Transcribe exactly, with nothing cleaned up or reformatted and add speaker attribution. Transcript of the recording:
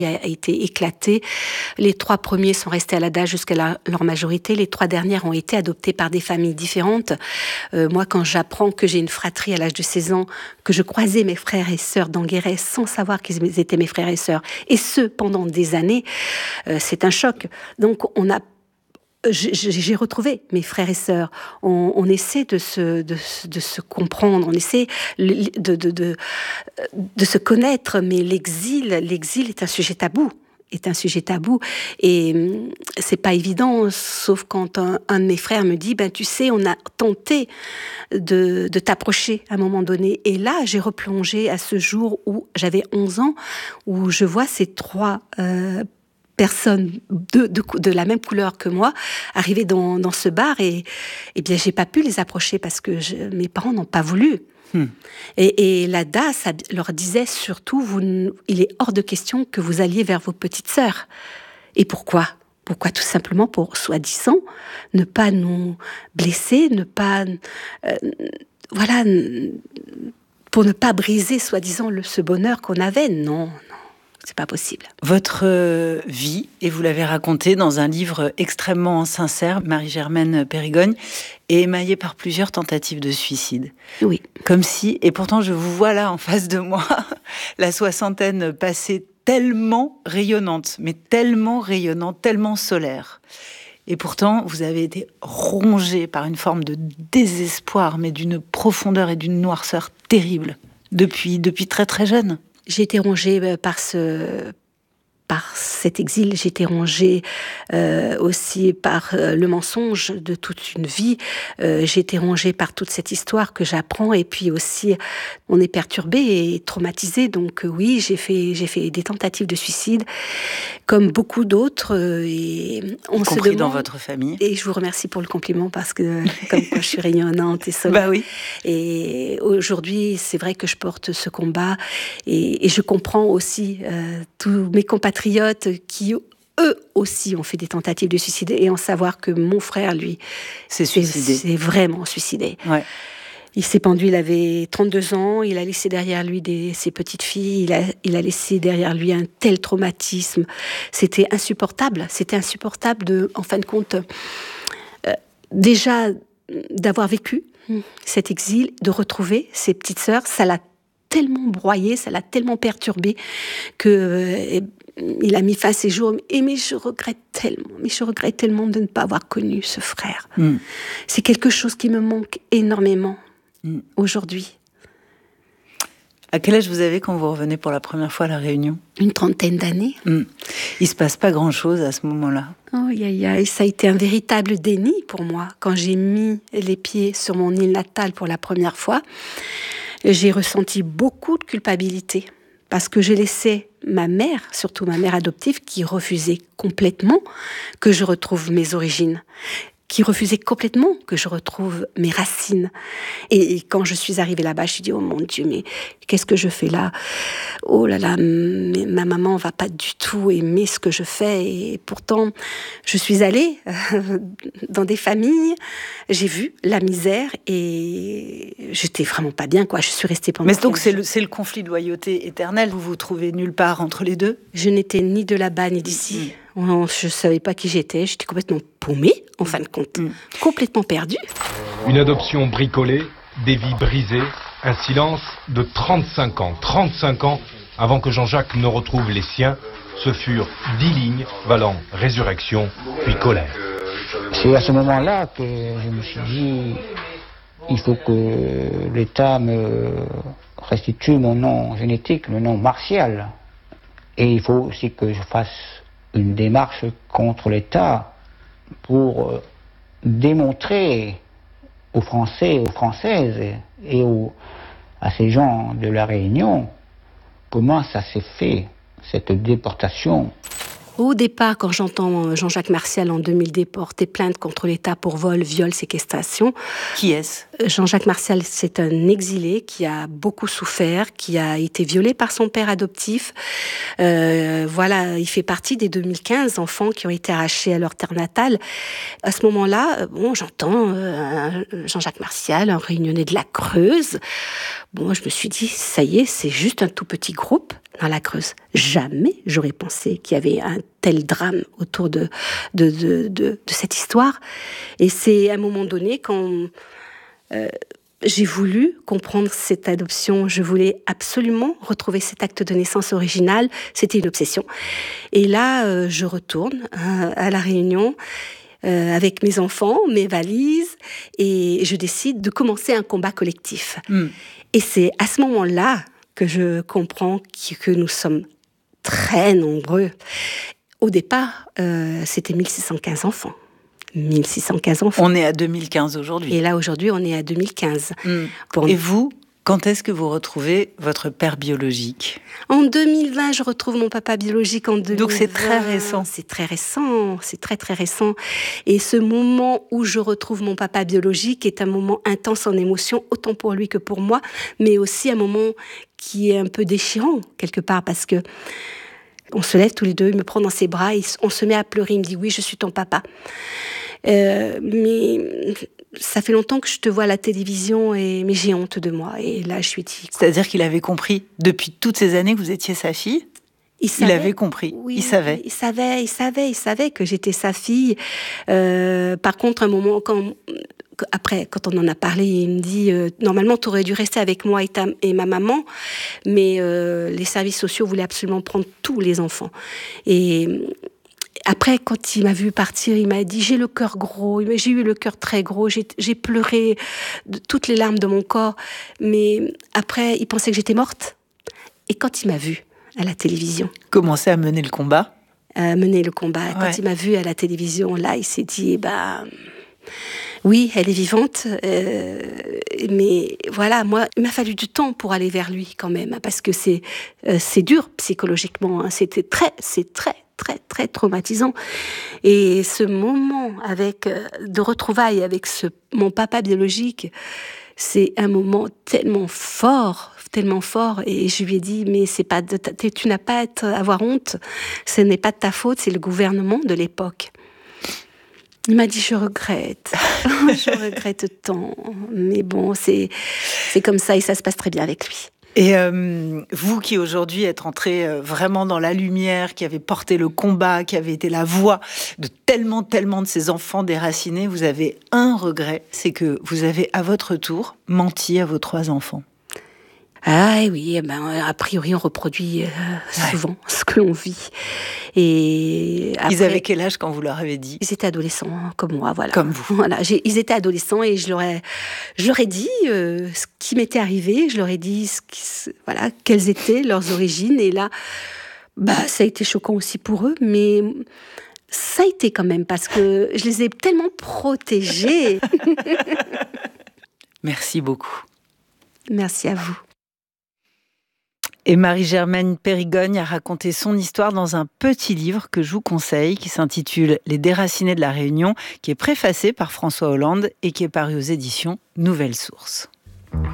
Speaker 1: a été éclaté. Les trois premiers sont restés à l'A D A jusqu'à la, leur majorité. Les trois dernières ont été adoptées par des familles différentes. Euh, moi, quand j'apprends que j'ai une fratrie à l'âge de seize ans, que je croisais mes frères et sœurs dans Guéret sans savoir qu'ils étaient mes frères et sœurs, et ce, pendant des années, euh, c'est un choc. Donc, on a J'ai retrouvé mes frères et sœurs. On, on essaie de se, de, de se comprendre, on essaie de, de, de, de se connaître, mais l'exil, l'exil est un sujet tabou. est un sujet tabou et c'est pas évident, sauf quand un, un de mes frères me dit ben tu sais on a tenté de, de t'approcher à un moment donné, et là j'ai replongé à ce jour où j'avais onze ans, où je vois ces trois euh, personnes de, de, de la même couleur que moi arriver dans, dans ce bar, et, et bien j'ai pas pu les approcher parce que je, mes parents n'ont pas voulu. Hmm. Et, et l'A D A ça leur disait surtout, vous, il est hors de question que vous alliez vers vos petites sœurs. Et pourquoi ? Pourquoi ? Tout simplement pour, soi-disant, ne pas nous blesser, ne pas... Euh, voilà, pour ne pas briser, soi-disant, le, ce bonheur qu'on avait. Non, non. C'est pas possible.
Speaker 2: Votre euh, vie, et vous l'avez racontée dans un livre extrêmement sincère, Marie-Germaine Périgogne, est émaillée par plusieurs tentatives de suicide.
Speaker 1: Oui.
Speaker 2: Comme si, et pourtant je vous vois là en face de moi, la soixantaine passée tellement rayonnante, mais tellement rayonnante, tellement solaire. Et pourtant, vous avez été rongée par une forme de désespoir, mais d'une profondeur et d'une noirceur terrible, depuis, depuis très très jeune.
Speaker 1: J'ai été rongée par ce, par cet exil. J'ai été rongée euh, aussi par euh, le mensonge de toute une vie. Euh, j'ai été rongée par toute cette histoire que j'apprends. Et puis aussi, on est perturbé et traumatisé. Donc euh, oui, j'ai fait, j'ai fait des tentatives de suicide, comme beaucoup d'autres. Euh, et on
Speaker 2: y
Speaker 1: se
Speaker 2: compris
Speaker 1: demande,
Speaker 2: dans votre famille.
Speaker 1: Et je vous remercie pour le compliment, parce que comme quoi je suis rayonnante et solaire.
Speaker 2: Bah oui.
Speaker 1: Et aujourd'hui, c'est vrai que je porte ce combat. Et, et je comprends aussi euh, tous mes compatriotes qui, eux aussi, ont fait des tentatives de suicide, et en savoir que mon frère, lui,
Speaker 2: s'est suicidé.
Speaker 1: s'est vraiment suicidé.
Speaker 2: Ouais.
Speaker 1: Il s'est pendu, il avait trente-deux ans, il a laissé derrière lui des, ses petites filles, il a, il a laissé derrière lui un tel traumatisme. C'était insupportable, c'était insupportable de, en fin de compte, euh, déjà d'avoir vécu cet exil, de retrouver ses petites sœurs. Ça l'a tellement broyé, ça l'a tellement perturbé que euh, il a mis fin à ses jours. Et mais je regrette tellement, mais je regrette tellement de ne pas avoir connu ce frère. Mm. C'est quelque chose qui me manque énormément mm. aujourd'hui.
Speaker 2: À quel âge vous avez quand vous revenez pour la première fois à La Réunion ?
Speaker 1: Une trentaine d'années. Mm.
Speaker 2: Il se passe pas grand-chose à ce moment-là.
Speaker 1: Oh, y a, y a, ça a été un véritable déni pour moi. Quand j'ai mis les pieds sur mon île natale pour la première fois, j'ai ressenti beaucoup de culpabilité, parce que je laissais ma mère, surtout ma mère adoptive, qui refusait complètement que je retrouve mes origines, qui refusait complètement que je retrouve mes racines. Et quand je suis arrivée là-bas, je me suis dit, oh mon Dieu, mais qu'est-ce que je fais là ? Oh là là, ma maman va pas du tout aimer ce que je fais. Et pourtant, je suis allée dans des familles, j'ai vu la misère et j'étais vraiment pas bien, quoi. Je suis restée pendant...
Speaker 2: Mais donc c'est le, c'est le conflit de loyauté éternel, vous vous trouvez nulle part entre les deux ?
Speaker 1: Je n'étais ni de là-bas ni d'ici. Mmh. Je savais pas qui j'étais, j'étais complètement paumée, en fin de compte, mmh. complètement perdue.
Speaker 3: Une adoption bricolée, des vies brisées, un silence de trente-cinq ans. trente-cinq ans avant que Jean-Jacques ne retrouve les siens. Ce furent dix lignes valant résurrection puis colère.
Speaker 4: C'est à ce moment-là que je me suis dit, il faut que l'État me restitue mon nom génétique, le nom Martial. Et il faut aussi que je fasse une démarche contre l'État pour démontrer aux Français, aux Françaises et aux, à ces gens de La Réunion comment ça s'est fait, cette déportation.
Speaker 1: Au départ, quand j'entends Jean-Jacques Martial en deux mille déporter plainte contre l'État pour vol, viol, séquestration...
Speaker 2: Qui est-ce ?
Speaker 1: Jean-Jacques Martial, c'est un exilé qui a beaucoup souffert, qui a été violé par son père adoptif. Euh, voilà, il fait partie des deux mille quinze enfants qui ont été arrachés à leur terre natale. À ce moment-là, bon, j'entends euh, Jean-Jacques Martial, un réunionnais de la Creuse. Bon, je me suis dit, ça y est, c'est juste un tout petit groupe. dans la Creuse. Jamais j'aurais pensé qu'il y avait un tel drame autour de, de, de, de, de cette histoire. Et c'est à un moment donné, quand euh, j'ai voulu comprendre cette adoption, je voulais absolument retrouver cet acte de naissance original. C'était une obsession. Et là, euh, je retourne euh, à La Réunion euh, avec mes enfants, mes valises, et je décide de commencer un combat collectif. Mm. Et c'est à ce moment-là que je comprends que nous sommes très nombreux. Au départ, euh, c'était mille six cent quinze enfants. mille six cent quinze enfants.
Speaker 2: On est à deux mille quinze aujourd'hui.
Speaker 1: Et là, aujourd'hui, on est à deux mille quinze.
Speaker 2: Mm. Pour... Et vous, quand est-ce que vous retrouvez votre père biologique ?
Speaker 1: En deux mille vingt, je retrouve mon papa biologique en deux mille vingt.
Speaker 2: Donc c'est très récent.
Speaker 1: C'est très récent, c'est très très récent. Et ce moment où je retrouve mon papa biologique est un moment intense en émotion, autant pour lui que pour moi, mais aussi un moment qui est un peu déchirant, quelque part, parce que on se lève tous les deux, il me prend dans ses bras, et on se met à pleurer, il me dit « Oui, je suis ton papa ». Euh, mais ça fait longtemps que je te vois à la télévision, et, mais j'ai honte de moi. Et là, je suis dit...
Speaker 2: C'est-à-dire qu'il avait compris, depuis toutes ces années, que vous étiez sa fille ? Il, savait, il avait compris,
Speaker 1: oui,
Speaker 2: il savait.
Speaker 1: Il savait, il savait, il savait que j'étais sa fille. Euh, par contre, un moment, quand... Après, quand on en a parlé, il me dit euh, « Normalement, tu aurais dû rester avec moi et, ta, et ma maman, mais euh, les services sociaux voulaient absolument prendre tous les enfants. » Et après, quand il m'a vu partir, il m'a dit « J'ai le cœur gros, j'ai eu le cœur très gros, j'ai, j'ai pleuré de toutes les larmes de mon corps. » Mais après, il pensait que j'étais morte. Et quand il m'a vu à la télévision...
Speaker 2: Commencer à mener le combat
Speaker 1: à mener le combat. Ouais. Quand il m'a vu à la télévision, là, il s'est dit « Bah... » Oui, elle est vivante, euh, mais voilà, moi, il m'a fallu du temps pour aller vers lui quand même, parce que c'est euh, c'est dur psychologiquement, hein, c'était très, c'est très, très, très traumatisant. Et ce moment avec euh, de retrouvailles avec ce mon papa biologique, c'est un moment tellement fort, tellement fort. Et je lui ai dit, mais c'est pas de ta, tu n'as pas à avoir honte, ce n'est pas de ta faute, c'est le gouvernement de l'époque. Il m'a dit, je regrette, je regrette tant, mais bon, c'est, c'est comme ça et ça se passe très bien avec lui.
Speaker 2: Et euh, vous qui aujourd'hui êtes entré vraiment dans la lumière, qui avez porté le combat, qui avez été la voix de tellement, tellement de ces enfants déracinés, vous avez un regret, c'est que vous avez à votre tour menti à vos trois enfants.
Speaker 1: Ah oui, ben, a priori on reproduit euh, souvent ouais. ce que l'on vit. Et après,
Speaker 2: ils avaient quel âge quand vous leur avez dit ?
Speaker 1: Ils étaient adolescents, hein, comme moi, voilà.
Speaker 2: Comme vous.
Speaker 1: Voilà, j'ai, ils étaient adolescents et je leur ai, je leur ai dit euh, ce qui m'était arrivé, je leur ai dit ce qui, voilà, quelles étaient leurs origines. Et là, bah, ça a été choquant aussi pour eux, mais ça a été quand même parce que je les ai tellement protégés.
Speaker 2: Merci beaucoup.
Speaker 1: Merci à vous.
Speaker 2: Et Marie-Germaine Périgogne a raconté son histoire dans un petit livre que je vous conseille, qui s'intitule « Les déracinés de la Réunion », qui est préfacé par François Hollande et qui est paru aux éditions Nouvelle Source.